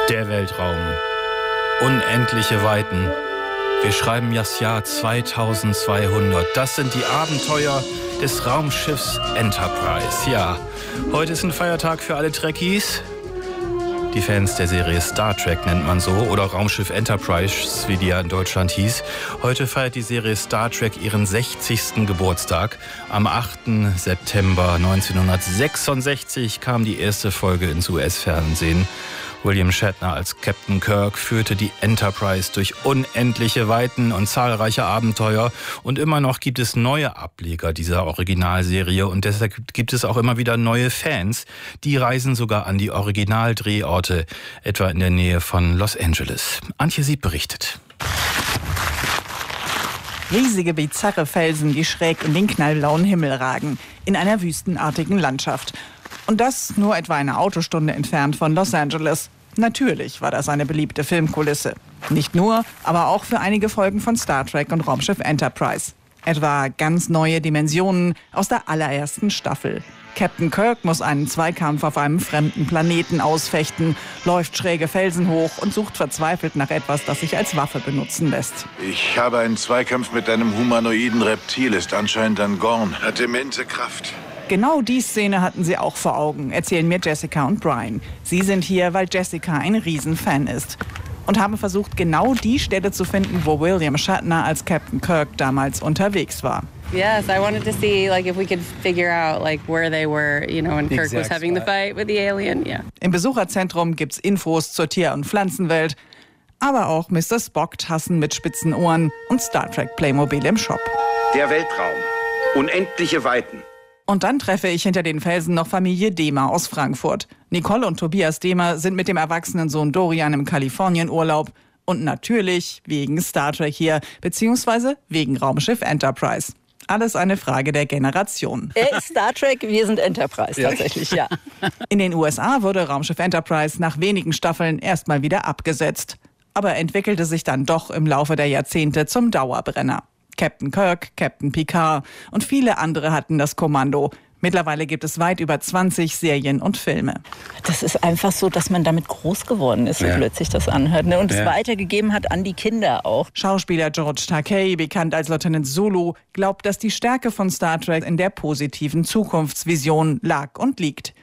Der Weltraum. Unendliche Weiten. Wir schreiben das Jahr 2200. Das sind die Abenteuer des Raumschiffs Enterprise. Ja, heute ist ein Feiertag für alle Trekkies. Die Fans der Serie Star Trek nennt man so, oder Raumschiff Enterprise, wie die ja in Deutschland hieß. Heute feiert die Serie Star Trek ihren 60. Geburtstag. Am 8. September 1966 kam die erste Folge ins US-Fernsehen. William Shatner als Captain Kirk führte die Enterprise durch unendliche Weiten und zahlreiche Abenteuer. Und immer noch gibt es neue Ableger dieser Originalserie. Und deshalb gibt es auch immer wieder neue Fans. Die reisen sogar an die Originaldrehorte, etwa in der Nähe von Los Angeles. Antje Sieb berichtet. Riesige, bizarre Felsen, die schräg in den knallblauen Himmel ragen, in einer wüstenartigen Landschaft. Und das nur etwa eine Autostunde entfernt von Los Angeles. Natürlich war das eine beliebte Filmkulisse. Nicht nur, aber auch für einige Folgen von Star Trek und Raumschiff Enterprise. Etwa ganz neue Dimensionen aus der allerersten Staffel. Captain Kirk muss einen Zweikampf auf einem fremden Planeten ausfechten, läuft schräge Felsen hoch und sucht verzweifelt nach etwas, das sich als Waffe benutzen lässt. Ich habe einen Zweikampf mit einem humanoiden Reptil, ist anscheinend ein Gorn, hat immense Kraft. Genau die Szene hatten sie auch vor Augen, erzählen mir Jessica und Brian. Sie sind hier, weil Jessica ein Riesenfan ist. Und haben versucht, genau die Stelle zu finden, wo William Shatner als Captain Kirk damals unterwegs war. Yes, I wanted to see if we could figure out where they were, when Kirk was having the fight with the alien. Yeah. Im Besucherzentrum gibt's Infos zur Tier- und Pflanzenwelt, aber auch Mr. Spock-Tassen mit spitzen Ohren und Star Trek Playmobil im Shop. Der Weltraum. Unendliche Weiten. Und dann treffe ich hinter den Felsen noch Familie Dehmer aus Frankfurt. Nicole und Tobias Dehmer sind mit dem erwachsenen Sohn Dorian im Kalifornienurlaub. Und natürlich wegen Star Trek hier, beziehungsweise wegen Raumschiff Enterprise. Alles eine Frage der Generation. Er ist Star Trek, wir sind Enterprise tatsächlich, ja. In den USA wurde Raumschiff Enterprise nach wenigen Staffeln erstmal wieder abgesetzt. Aber entwickelte sich dann doch im Laufe der Jahrzehnte zum Dauerbrenner. Captain Kirk, Captain Picard und viele andere hatten das Kommando. Mittlerweile gibt es weit über 20 Serien und Filme. Das ist einfach so, dass man damit groß geworden ist, so plötzlich das anhört. Ne? Und es weitergegeben hat an die Kinder auch. Schauspieler George Takei, bekannt als Lieutenant Zulu, glaubt, dass die Stärke von Star Trek in der positiven Zukunftsvision lag und liegt.